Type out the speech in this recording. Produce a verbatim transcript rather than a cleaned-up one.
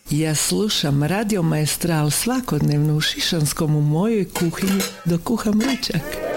Ja slušam Radio Maestral svakodnevno u Šišanskom u mojoj kuhinji dok kuham ručak.